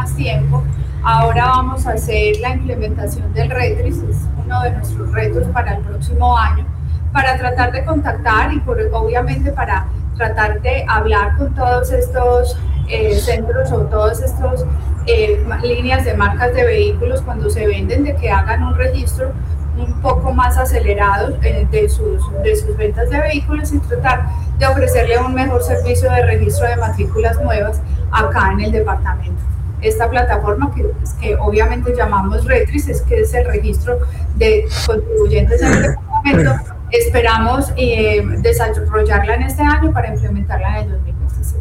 más tiempo. Ahora vamos a hacer la implementación del RETRIS, es uno de nuestros retos para el próximo año, para tratar de contactar y obviamente para tratar de hablar con todos estos centros o todos estos líneas de marcas de vehículos cuando se venden, de que hagan un registro un poco más acelerado de sus ventas de vehículos y tratar de ofrecerle un mejor servicio de registro de matrículas nuevas acá en el departamento. Esta plataforma que obviamente llamamos RETRIS, que es el registro de contribuyentes en el departamento, esperamos desarrollarla en este año para implementarla en el 2027.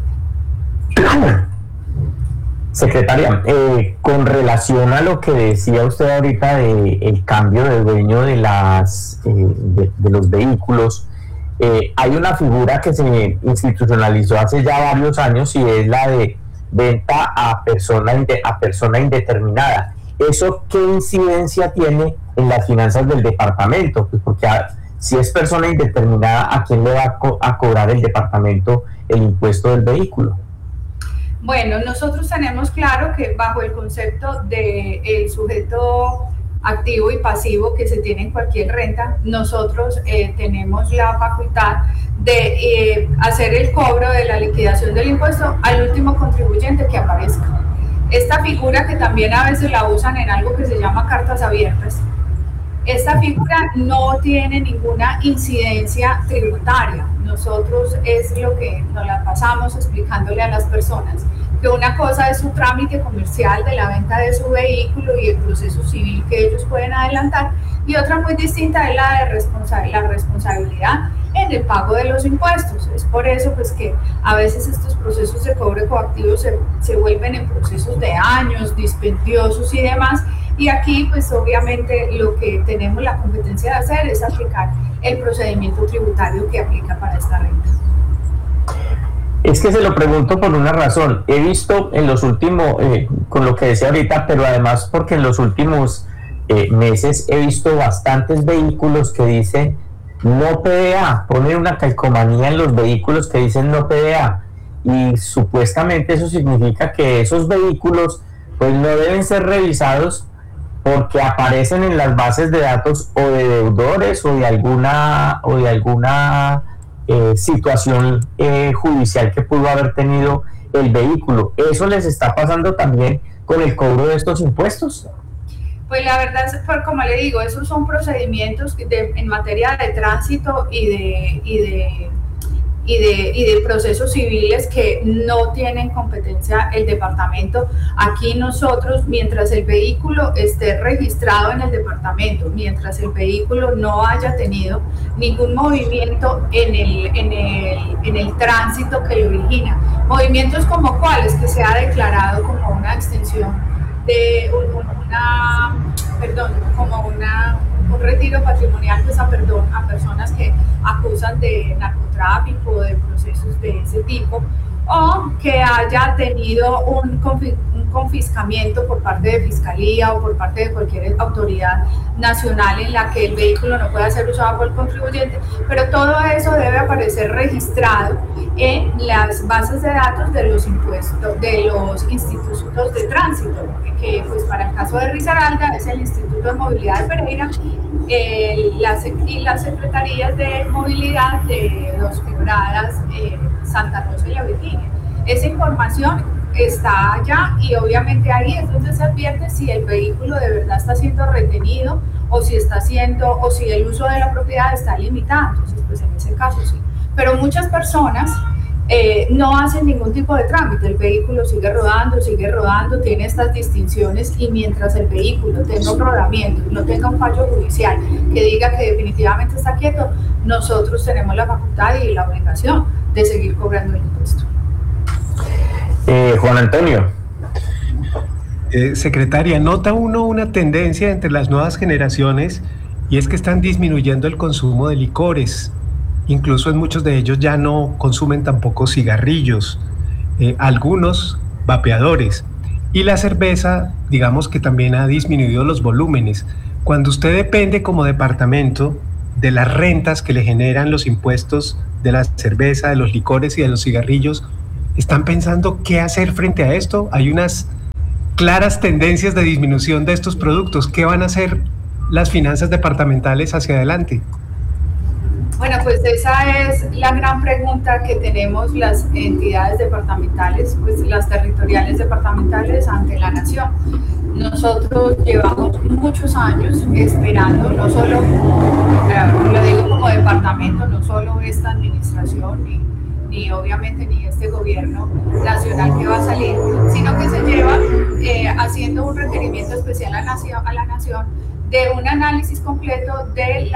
Secretaria, con relación a lo que decía usted ahorita del cambio de dueño de los vehículos, hay una figura que se institucionalizó hace ya varios años y es la de venta a persona indeterminada. ¿Eso qué incidencia tiene en las finanzas del departamento? Pues porque si es persona indeterminada, ¿a quién le va a cobrar el departamento el impuesto del vehículo? Bueno, nosotros tenemos claro que bajo el concepto del sujeto activo y pasivo que se tiene en cualquier renta, nosotros tenemos la facultad de hacer el cobro de la liquidación del impuesto al último contribuyente que aparezca. Esta figura, que también a veces la usan en algo que se llama cartas abiertas, esta figura no tiene ninguna incidencia tributaria. Nosotros es lo que nos la pasamos explicándole a las personas, que una cosa es su trámite comercial de la venta de su vehículo y el proceso civil que ellos pueden adelantar, y otra muy distinta es la de la responsabilidad en el pago de los impuestos. Es por eso pues que a veces estos procesos de cobro coactivo se vuelven en procesos de años, dispendiosos y demás, y aquí pues obviamente lo que tenemos la competencia de hacer es aplicar el procedimiento tributario que aplica para esta renta. Es que se lo pregunto por una razón. He visto en los últimos, con lo que decía ahorita, pero además porque en los últimos meses he visto bastantes vehículos que dicen no PDA, ponen una calcomanía en los vehículos que dicen no PDA, y supuestamente eso significa que esos vehículos pues no deben ser revisados porque aparecen en las bases de datos o de deudores o de alguna situación judicial que pudo haber tenido el vehículo. ¿Eso les está pasando también con el cobro de estos impuestos? Pues la verdad, como le digo, esos son procedimientos en materia de tránsito y de procesos civiles que no tienen competencia el departamento. Aquí nosotros, mientras el vehículo esté registrado en el departamento, mientras el vehículo no haya tenido ningún movimiento en el tránsito que lo origina, movimientos como cuáles, que se ha declarado como una extensión de un retiro patrimonial pues a personas que acusan de narcotráfico, de procesos de ese tipo, o que haya tenido un confiscamiento por parte de Fiscalía o por parte de cualquier autoridad nacional en la que el vehículo no pueda ser usado por el contribuyente, pero todo eso debe aparecer registrado en las bases de datos de los impuestos, de los institutos de tránsito, que pues para el caso de Risaralda es el Instituto de Movilidad de Pereira y las secretarías de movilidad de Dos Quebradas, Santa Rosa y La Virginia. Esa información está allá y obviamente ahí es donde se advierte si el vehículo de verdad está siendo retenido o si el uso de la propiedad está limitado. Entonces pues en ese caso sí, pero muchas personas no hacen ningún tipo de trámite, el vehículo sigue rodando, tiene estas distinciones, y mientras el vehículo tenga un rodamiento, no tenga un fallo judicial que diga que definitivamente está quieto, nosotros tenemos la facultad y la obligación de seguir cobrando el impuesto. Juan Antonio. Secretaria, ¿nota uno una tendencia entre las nuevas generaciones, y es que están disminuyendo el consumo de licores? Incluso en muchos de ellos ya no consumen tampoco cigarrillos, algunos vapeadores. Y la cerveza, digamos que también ha disminuido los volúmenes. Cuando usted depende como departamento de las rentas que le generan los impuestos de la cerveza, de los licores y de los cigarrillos, ¿están pensando qué hacer frente a esto? Hay unas claras tendencias de disminución de estos productos. ¿Qué van a hacer las finanzas departamentales hacia adelante? Bueno, pues esa es la gran pregunta que tenemos las entidades departamentales, pues las territoriales departamentales ante la nación. Nosotros llevamos muchos años esperando, no solo, lo digo como departamento, no solo esta administración, ni obviamente ni este gobierno nacional que va a salir, sino que se lleva haciendo un requerimiento especial a la nación de un análisis completo de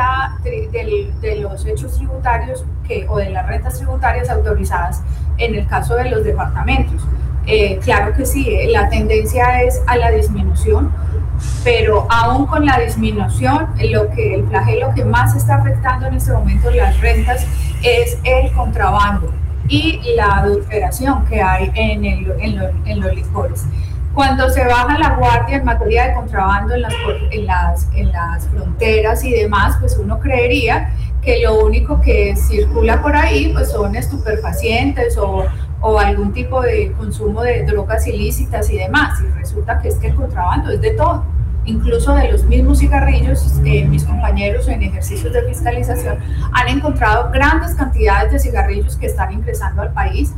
los hechos tributarios o de las rentas tributarias autorizadas en el caso de los departamentos. Claro que sí, la tendencia es a la disminución, pero aún con la disminución, el flagelo que más está afectando en este momento las rentas es el contrabando y la adulteración que hay en los licores. Cuando se baja la guardia en materia de contrabando en las fronteras y demás, pues uno creería que lo único que circula por ahí pues son estupefacientes o algún tipo de consumo de drogas ilícitas y demás, y resulta que es que el contrabando es de todo, incluso de los mismos cigarrillos. Mis compañeros en ejercicios de fiscalización han encontrado grandes cantidades de cigarrillos que están ingresando al país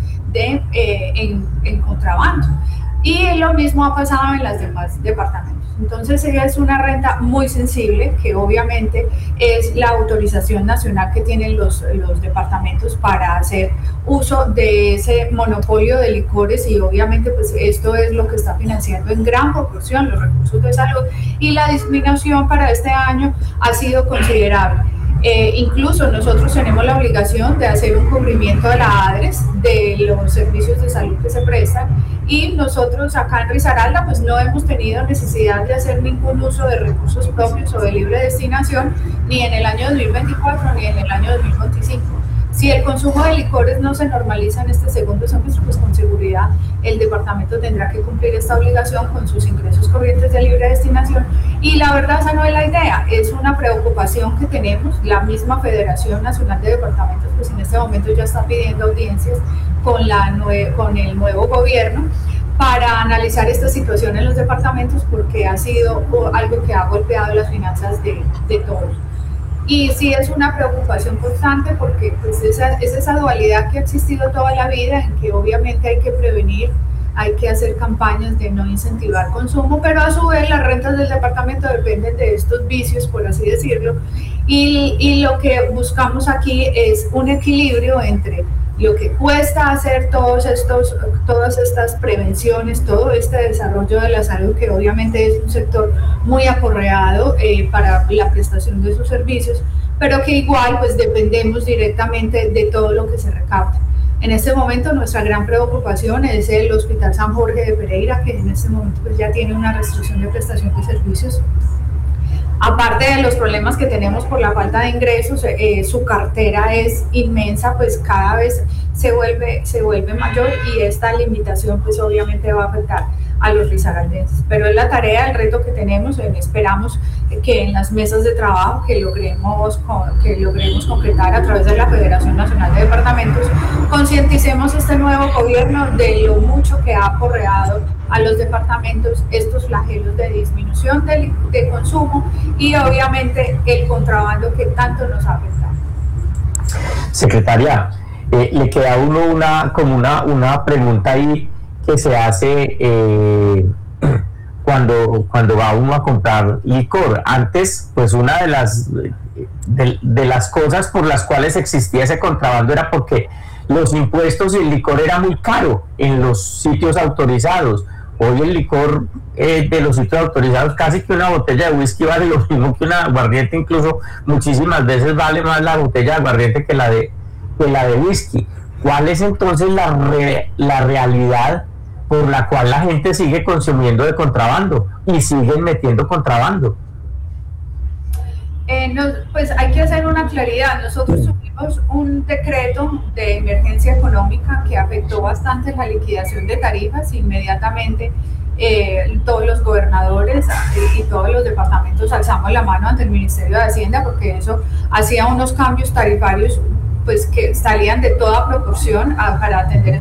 en contrabando. Y lo mismo ha pasado en los demás departamentos. Entonces es una renta muy sensible que obviamente es la autorización nacional que tienen los departamentos para hacer uso de ese monopolio de licores, y obviamente pues esto es lo que está financiando en gran proporción los recursos de salud, y la disminución para este año ha sido considerable. Incluso nosotros tenemos la obligación de hacer un cubrimiento de la ADRES de los servicios de salud que se prestan, y nosotros acá en Risaralda pues no hemos tenido necesidad de hacer ningún uso de recursos propios o de libre destinación, ni en el año 2024 ni en el año 2025. Si el consumo de licores no se normaliza en este segundo semestre, pues con seguridad el departamento tendrá que cumplir esta obligación con sus ingresos corrientes de libre destinación, y la verdad esa no es la idea, es una preocupación que tenemos. La misma Federación Nacional de Departamentos pues en este momento ya está pidiendo audiencias con el nuevo gobierno para analizar esta situación en los departamentos, porque ha sido algo que ha golpeado las finanzas de todos. Y sí es una preocupación constante, porque pues es esa dualidad que ha existido toda la vida, en que obviamente hay que prevenir, hay que hacer campañas de no incentivar consumo, pero a su vez las rentas del departamento dependen de estos vicios, por así decirlo, y lo que buscamos aquí es un equilibrio entre lo que cuesta hacer todas estas prevenciones, todo este desarrollo de la salud, que obviamente es un sector muy aporreado para la prestación de sus servicios, pero que igual pues dependemos directamente de todo lo que se recauda. En este momento nuestra gran preocupación es el Hospital San Jorge de Pereira, que en este momento pues ya tiene una restricción de prestación de servicios. Aparte de los problemas que tenemos por la falta de ingresos, su cartera es inmensa, pues cada vez se vuelve mayor, y esta limitación pues obviamente va a afectar a los risaraldenses. Pero es la tarea, el reto que tenemos. Esperamos que en las mesas de trabajo que logremos concretar a través de la Federación Nacional de Departamentos, concienticemos este nuevo gobierno de lo mucho que ha aporreado a los departamentos estos flagelos de disminución de consumo y obviamente el contrabando que tanto nos ha afectado. Secretaria, le queda a uno una pregunta ahí que se hace cuando va uno a comprar licor. Antes, pues una de las cosas por las cuales existía ese contrabando era porque los impuestos y el licor era muy caro en los sitios autorizados. Hoy el licor de los sitios autorizados, casi que una botella de whisky vale lo mismo que una aguardiente, incluso muchísimas veces vale más la botella de aguardiente que la de whisky. ¿Cuál es entonces la realidad por la cual la gente sigue consumiendo de contrabando y siguen metiendo contrabando? Pues hay que hacer una claridad. Nosotros tuvimos un decreto de emergencia económica que afectó bastante la liquidación de tarifas. Inmediatamente todos los gobernadores y todos los departamentos alzamos la mano ante el Ministerio de Hacienda, porque eso hacía unos cambios tarifarios pues que salían de toda proporción para atender estos decretos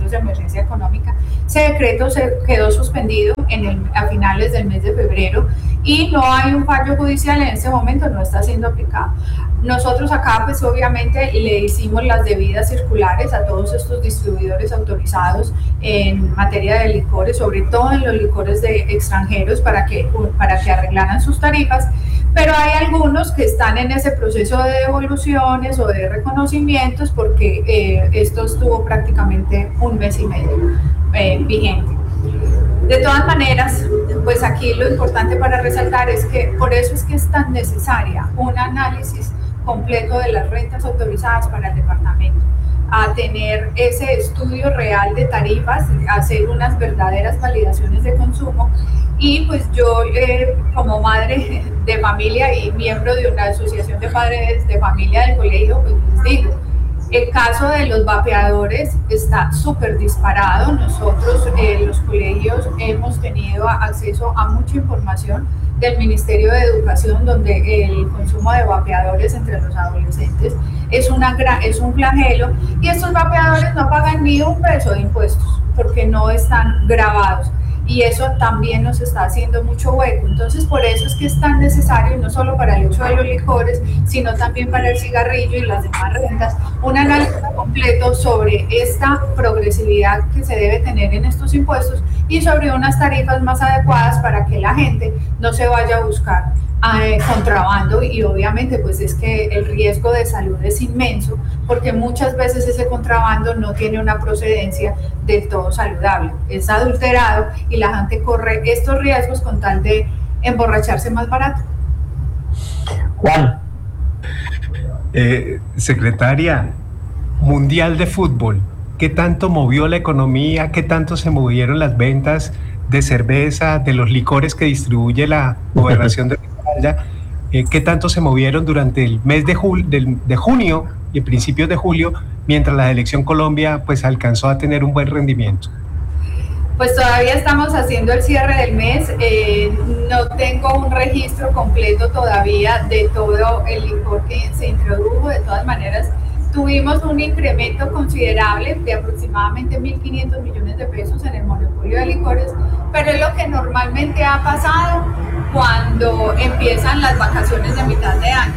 motivos de emergencia económica. Ese decreto se quedó suspendido a finales del mes de febrero y no hay un fallo judicial en este momento, no está siendo aplicado. Nosotros acá pues obviamente le hicimos las debidas circulares a todos estos distribuidores autorizados en materia de licores, sobre todo en los licores de extranjeros, para que arreglaran sus tarifas, pero hay algunos que están en ese proceso de devoluciones o de reconocimientos porque esto estuvo prácticamente un mes y medio vigente. De todas maneras, pues aquí lo importante para resaltar es que por eso es que es tan necesaria un análisis completo de las rentas autorizadas para el departamento, a tener ese estudio real de tarifas, hacer unas verdaderas validaciones de consumo. Y pues yo como madre de familia y miembro de una asociación de padres de familia del colegio, pues les digo, el caso de los vapeadores está súper disparado. Nosotros, los colegios, hemos tenido acceso a mucha información del Ministerio de Educación, donde el consumo de vapeadores entre los adolescentes es un flagelo, y estos vapeadores no pagan ni un peso de impuestos porque no están grabados. Y eso también nos está haciendo mucho hueco. Entonces, por eso es que es tan necesario, no solo para el uso de los licores, sino también para el cigarrillo y las demás rentas, un análisis completo sobre esta progresividad que se debe tener en estos impuestos y sobre unas tarifas más adecuadas para que la gente no se vaya a buscar contrabando. Y obviamente pues es que el riesgo de salud es inmenso, porque muchas veces ese contrabando no tiene una procedencia del todo saludable, es adulterado y la gente corre estos riesgos con tal de emborracharse más barato. Juan. Secretaria, Mundial de Fútbol, ¿qué tanto movió la economía? ¿Qué tanto se movieron las ventas de cerveza, de los licores que distribuye la Gobernación de Risaralda? ¿Qué tanto se movieron durante el mes de junio y principios de julio, mientras la selección Colombia pues alcanzó a tener un buen rendimiento? Pues todavía estamos haciendo el cierre del mes, no tengo un registro completo todavía de todo el licor que se introdujo. De todas maneras, tuvimos un incremento considerable de aproximadamente 1.500 millones de pesos en el monopolio de licores, pero es lo que normalmente ha pasado cuando empiezan las vacaciones de mitad de año.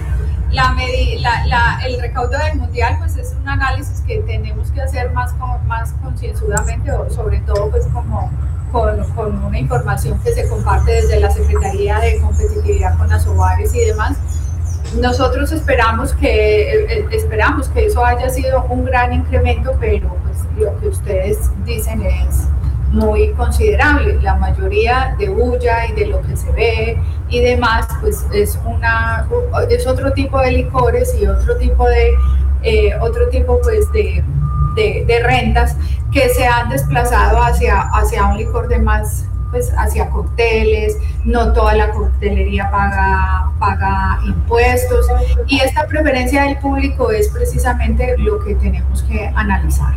El recaudo del mundial pues es un análisis que tenemos que hacer más concienzudamente, o sobre todo pues como con una información que se comparte desde la Secretaría de Competitividad con Asobares y demás. Nosotros esperamos que eso haya sido un gran incremento, pero pues lo que ustedes dicen es muy considerable. La mayoría de bulla y de lo que se ve y demás, pues es otro tipo de licores y otro tipo pues de rentas que se han desplazado hacia un licor de más, pues hacia cócteles. No toda la coctelería paga impuestos, y esta preferencia del público es precisamente lo que tenemos que analizar.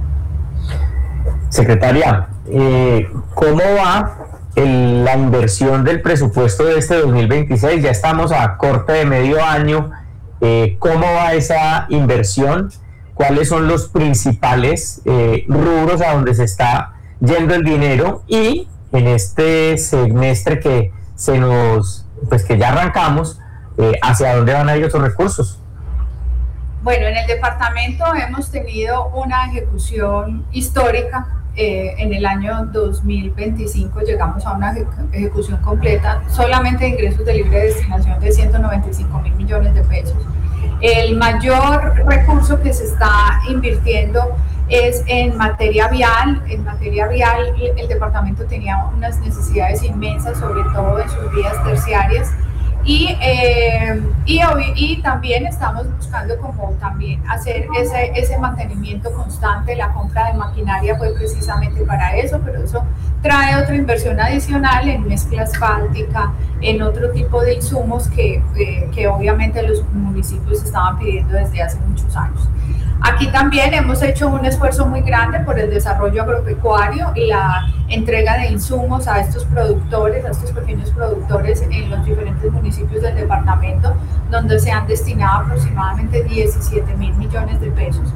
Secretaria, ¿cómo va la inversión del presupuesto de este 2026? Ya estamos a corte de medio año. ¿Cómo va esa inversión? ¿Cuáles son los principales rubros a donde se está yendo el dinero? Y en este semestre que que ya arrancamos, ¿hacia dónde van a ir esos recursos? Bueno, en el departamento hemos tenido una ejecución histórica. En el año 2025 llegamos a una ejecución completa solamente de ingresos de libre destinación de 195.000 millones de pesos. El mayor recurso que se está invirtiendo es en materia vial. En materia vial el departamento tenía unas necesidades inmensas, sobre todo en sus vías terciarias. Y también estamos buscando como también hacer ese mantenimiento constante. La compra de maquinaria fue precisamente para eso, pero eso trae otra inversión adicional en mezcla asfáltica, en otro tipo de insumos que obviamente los municipios estaban pidiendo desde hace muchos años. Aquí también hemos hecho un esfuerzo muy grande por el desarrollo agropecuario y la entrega de insumos a estos productores, a estos pequeños productores en los diferentes municipios del departamento, donde se han destinado aproximadamente 17.000 millones de pesos.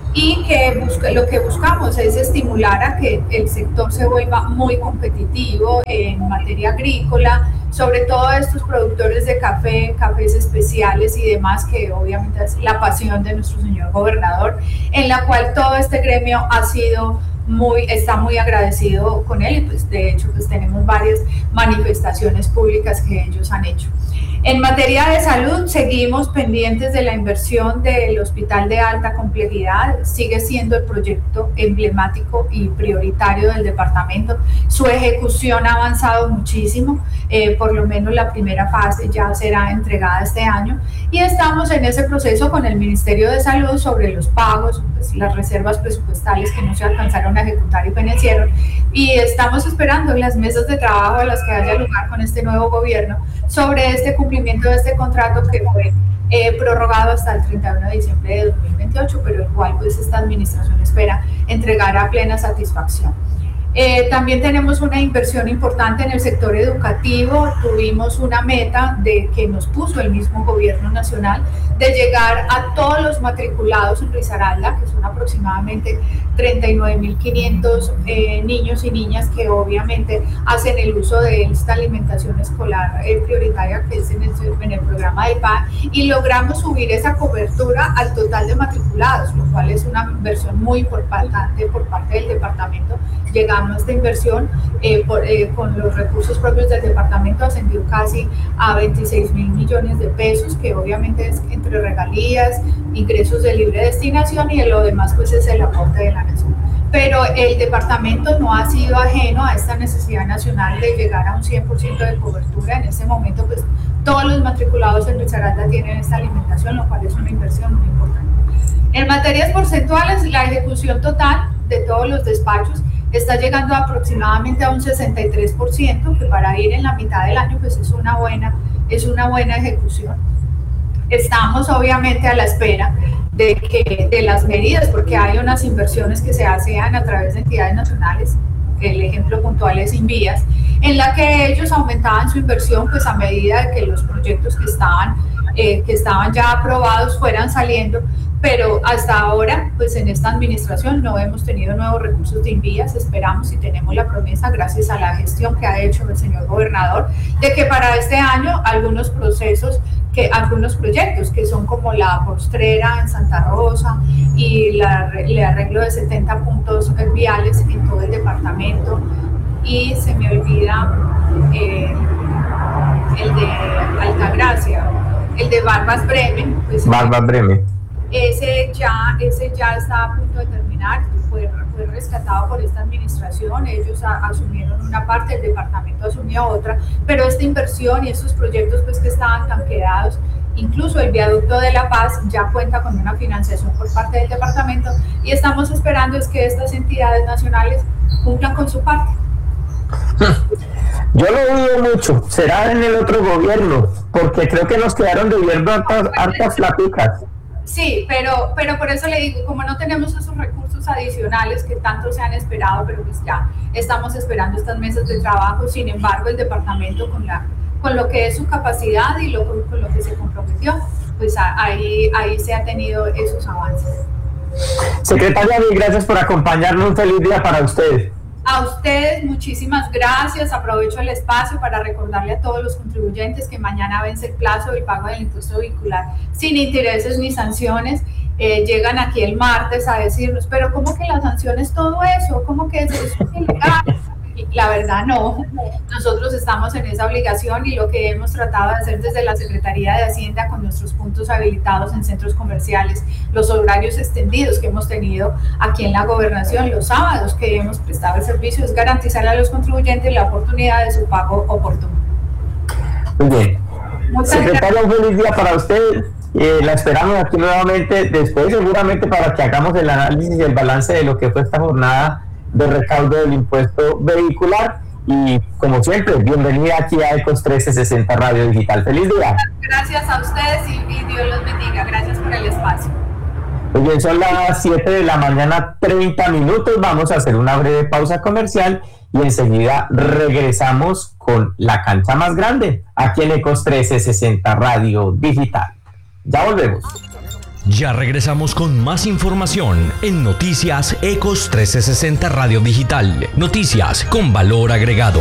y que lo que buscamos es estimular a que el sector se vuelva muy competitivo en materia agrícola, sobre todo estos productores de café, cafés especiales y demás, que obviamente es la pasión de nuestro señor gobernador, en la cual todo este gremio está muy agradecido con él, y pues de hecho pues tenemos varias manifestaciones públicas que ellos han hecho. En materia de salud, seguimos pendientes de la inversión del Hospital de Alta Complejidad. Sigue siendo el proyecto emblemático y prioritario del departamento. Su ejecución ha avanzado muchísimo. Por lo menos la primera fase ya será entregada este año. Y estamos en ese proceso con el Ministerio de Salud sobre los pagos, pues, las reservas presupuestales que no se alcanzaron a ejecutar y penecieron. Y estamos esperando las mesas de trabajo a las que haya lugar con este nuevo gobierno sobre este cumplimiento de este contrato que fue prorrogado hasta el 31 de diciembre de 2028, pero el cual pues esta administración espera entregar a plena satisfacción. También tenemos una inversión importante en el sector educativo. Tuvimos una meta que nos puso el mismo gobierno nacional de llegar a todos los matriculados en Risaralda, que son aproximadamente 39.500 niños y niñas que obviamente hacen el uso de esta alimentación escolar prioritaria que es en el programa de PAN, y logramos subir esa cobertura al total de matriculados, lo cual es una inversión muy importante por parte del departamento. Llegamos a esta inversión con los recursos propios del departamento, ascendió casi a 26.000 millones de pesos, que obviamente es entre regalías, ingresos de libre destinación, y lo demás pues es el aporte de la nación. Pero el departamento no ha sido ajeno a esta necesidad nacional de llegar a un 100% de cobertura. En este momento pues todos los matriculados en Risaralda tienen esta alimentación, lo cual es una inversión muy importante. En materias porcentuales, la ejecución total de todos los despachos está llegando aproximadamente a un 63%, que para ir en la mitad del año pues es una buena ejecución. Estamos obviamente a la espera de las medidas, porque hay unas inversiones que se hacen a través de entidades nacionales. El ejemplo puntual es Invías, en la que ellos aumentaban su inversión pues a medida de que los proyectos que estaban ya aprobados fueran saliendo, pero hasta ahora pues en esta administración no hemos tenido nuevos recursos de Invías. Esperamos y tenemos la promesa, gracias a la gestión que ha hecho el señor gobernador, de que para este año algunos proyectos que son como la postrera en Santa Rosa y el arreglo de 70 puntos viales en todo el departamento, y se me olvida el de Altagracia, el de Barbas Bremen, pues, Barbas Bremen. Ese ya está a punto de terminar, fue rescatado por esta administración. Ellos asumieron una parte, el departamento asumió otra, pero esta inversión y estos proyectos pues que estaban tan quedados, incluso el viaducto de La Paz ya cuenta con una financiación por parte del departamento, y estamos esperando es que estas entidades nacionales cumplan con su parte. Yo lo dudo mucho, será en el otro gobierno, porque creo que nos quedaron debiendo hartas platicas. Sí, pero por eso le digo, como no tenemos esos recursos adicionales que tanto se han esperado, pero pues ya estamos esperando estas mesas de trabajo. Sin embargo, el departamento con lo que es su capacidad y con lo que se comprometió, pues ahí se ha tenido esos avances. Secretaria, mil gracias por acompañarnos. Un feliz día para usted. A ustedes muchísimas gracias. Aprovecho el espacio para recordarle a todos los contribuyentes que mañana vence el plazo del pago del impuesto vehicular sin intereses ni sanciones. Llegan aquí el martes a decirnos, pero ¿cómo que las sanciones, todo eso? ¿Cómo que eso es ilegal? La verdad no, nosotros estamos en esa obligación, y lo que hemos tratado de hacer desde la Secretaría de Hacienda con nuestros puntos habilitados en centros comerciales, los horarios extendidos que hemos tenido aquí en la gobernación, los sábados que hemos prestado el servicio, es garantizarle a los contribuyentes la oportunidad de su pago oportuno. Muy bien. Secretaria, un feliz día para usted. La esperamos aquí nuevamente después, seguramente, para que hagamos el análisis y el balance de lo que fue esta jornada de recaudo del impuesto vehicular. Y como siempre, bienvenida aquí a Ecos 1360 Radio Digital. ¡Feliz día! Gracias a ustedes y Dios los bendiga. Gracias por el espacio. Muy bien, son las 7 de la mañana, 30 minutos. Vamos a hacer una breve pausa comercial y enseguida regresamos con la cancha más grande aquí en Ecos 1360 Radio Digital. Ya volvemos. Ya regresamos con más información en Noticias Ecos 1360 Radio Digital. Noticias con valor agregado.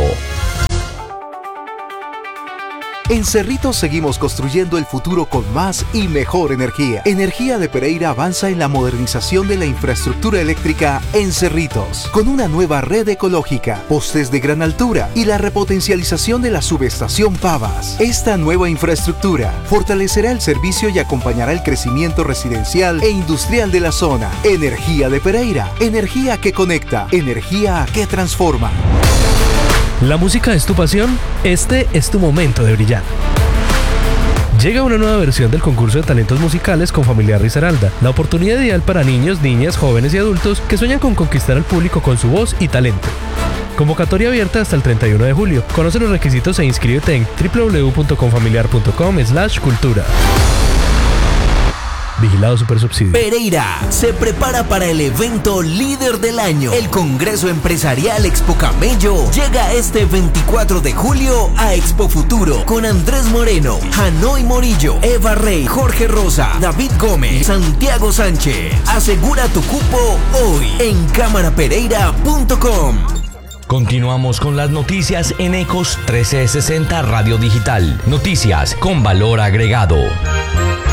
En Cerritos seguimos construyendo el futuro con más y mejor energía. Energía de Pereira avanza en la modernización de la infraestructura eléctrica en Cerritos, con una nueva red ecológica, postes de gran altura y la repotencialización de la subestación Pavas. Esta nueva infraestructura fortalecerá el servicio y acompañará el crecimiento residencial e industrial de la zona. Energía de Pereira, energía que conecta, energía que transforma. ¿La música es tu pasión? Este es tu momento de brillar. Llega una nueva versión del concurso de talentos musicales con Familiar Risaralda, la oportunidad ideal para niños, niñas, jóvenes y adultos que sueñan con conquistar al público con su voz y talento. Convocatoria abierta hasta el 31 de julio. Conoce los requisitos e inscríbete en www.confamiliar.com/cultura. Vigilado Supersubsidio. Pereira se prepara para el evento líder del año. El Congreso Empresarial Expo Camello llega este 24 de julio a Expo Futuro con Andrés Moreno, Hanoi Morillo, Eva Rey, Jorge Rosa, David Gómez, Santiago Sánchez. Asegura tu cupo hoy en camarapereira.com. Continuamos con las noticias en Ecos 1360 Radio Digital. Noticias con valor agregado.